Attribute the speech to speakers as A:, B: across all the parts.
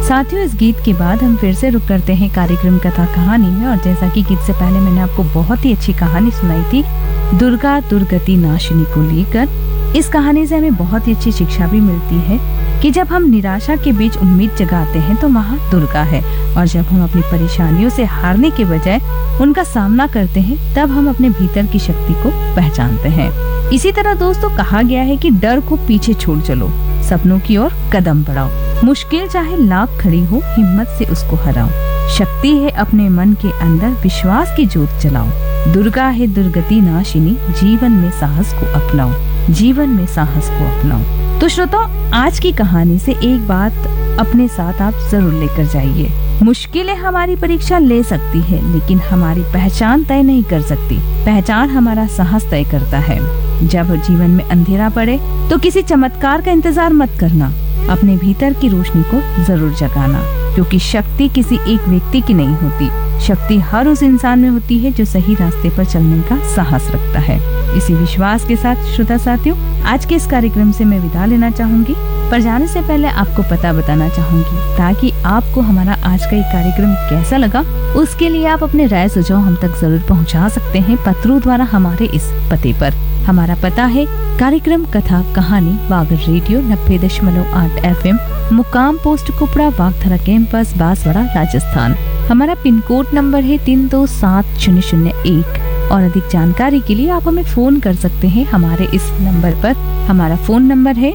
A: साथियों, इस गीत के बाद हम फिर से रुक करते हैं कार्यक्रम कथा कहानी में। और जैसा कि गीत से पहले मैंने आपको बहुत ही अच्छी कहानी सुनाई थी दुर्गा दुर्गति नाशिनी को लेकर। इस कहानी से हमें बहुत ही अच्छी शिक्षा भी मिलती है कि जब हम निराशा के बीच उम्मीद जगाते हैं तो वहाँ दुर्गा है, और जब हम अपनी परेशानियों से हारने के बजाय उनका सामना करते हैं तब हम अपने भीतर की शक्ति को पहचानते हैं। इसी तरह दोस्तों कहा गया है कि डर को पीछे छोड़ चलो, सपनों की ओर कदम बढ़ाओ, मुश्किल चाहे लाख खड़ी हो हिम्मत से उसको हराओ, शक्ति है अपने मन के अंदर विश्वास की ज्योत जलाओ, दुर्गा है दुर्गति नाशिनी जीवन में साहस को अपनाओ, जीवन में साहस को अपनाओ। तो श्रोताओ, आज की कहानी से एक बात अपने साथ आप जरूर लेकर जाइए। मुश्किलें हमारी परीक्षा ले सकती है, लेकिन हमारी पहचान तय नहीं कर सकती। पहचान हमारा साहस तय करता है। जब जीवन में अंधेरा पड़े तो किसी चमत्कार का इंतजार मत करना, अपने भीतर की रोशनी को जरूर जगाना, क्योंकि शक्ति किसी एक व्यक्ति की नहीं होती, शक्ति हर उस इंसान में होती है जो सही रास्ते पर चलने का साहस रखता है। इसी विश्वास के साथ श्रोता साथियों, आज के इस कार्यक्रम से मैं विदा लेना चाहूंगी, पर जाने से पहले आपको पता बताना चाहूंगी ताकि आपको हमारा आज का ये कार्यक्रम कैसा लगा उसके लिए आप अपने राय सुझाव हम तक जरूर पहुंचा सकते हैं पत्रों द्वारा हमारे इस पते पर। हमारा पता है कार्यक्रम कथा कहानी वागर रेडियो 90.8 FM, मुकाम पोस्ट कुपड़ा, वागधरा कैंपस, बांसवाड़ा, राजस्थान। हमारा पिन कोड नंबर है 327001। और अधिक जानकारी के लिए आप हमें फोन कर सकते हैं हमारे इस नंबर पर। हमारा फोन नंबर है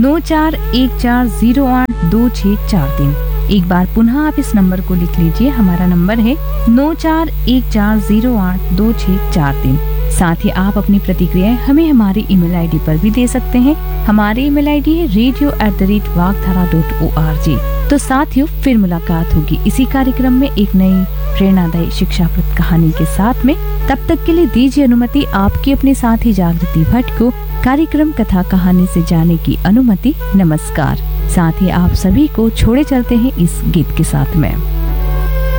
A: 9414082643। एक बार पुनः आप इस नंबर को लिख लीजिए। हमारा नंबर है 9414082643। साथ ही आप अपनी प्रतिक्रियाएं हमें हमारी ईमेल आईडी पर भी दे सकते हैं। हमारी ईमेल आईडी है radio@vagdhara.org। तो साथियों, फिर मुलाकात होगी इसी कार्यक्रम में एक नई प्रेरणादायी शिक्षाप्रद कहानी के साथ में। तब तक के लिए दीजिए अनुमति आपकी अपने साथी जागृति भट्ट को कार्यक्रम कथा कहानी से जाने की अनुमति। नमस्कार। साथ ही आप सभी को छोड़े चलते हैं इस गीत के साथ में।